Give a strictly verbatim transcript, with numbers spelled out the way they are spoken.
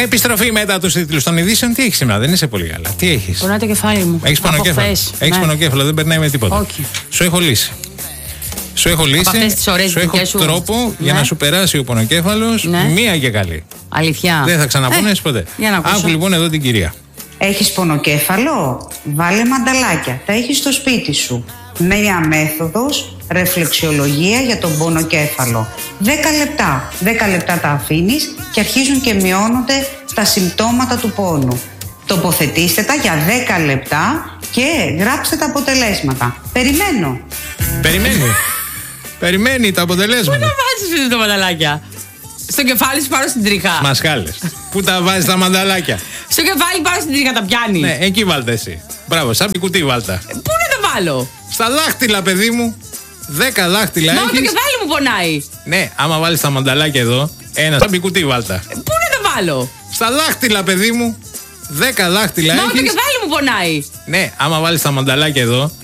Επιστροφή μετά τους τίτλους των ειδήσεων. Τι έχεις σήμερα, δεν είσαι πολύ καλά. Τι έχεις? Πονάει το κεφάλι μου. Έχεις πονοκέφαλο? Έχεις ναι. πονοκέφαλο, δεν περνάει με τίποτα. Όχι. Σου έχω λύση. Σου έχω λύση. Σου έχω σου... τρόπο ναι. για να σου περάσει ο πονοκέφαλος. Ναι. Μία και καλή. Αλήθεια. Δεν θα ξαναπούνε ε, ποτέ. Άκου λοιπόν εδώ την κυρία. Έχεις πονοκέφαλο? Βάλε μανταλάκια. Τα έχεις στο σπίτι σου. Μία μέθοδος, ρεφλεξιολογία για τον πονοκέφαλο. δέκα λεπτά. δέκα λεπτά τα αφήνεις και αρχίζουν και μειώνονται τα συμπτώματα του πόνου. Τοποθετήστε τα για δέκα λεπτά και γράψτε τα αποτελέσματα. Περιμένω. Περιμένει. Περιμένει τα αποτελέσματα. Πού τα βάζεις τα μανταλάκια? Στο κεφάλι σου πάνω στην τρίχα. Μασκάλες. Πού τα βάζεις τα μανταλάκια? Στο κεφάλι πάνω στην τρίχα τα πιάνει. Ναι, εκεί βάλτε εσύ. Μπράβο, σαν κουτί βάλτα. Πού να τα βάλω? Στα δάχτυλα, παιδί μου. Δέκα δάχτυλα Μα έχεις. το κεφάλι μου πονάει. Ναι, άμα βάλεις τα μανταλάκια εδώ, ένα σαν κουτί βάλτα. Πού να τα βάλω? Στα δάχτυλα, παιδί μου. Δέκα δάχτυλα Μα έχεις. το κεφάλι μου πονάει. Ναι, άμα βάλεις τα μανταλάκια εδώ,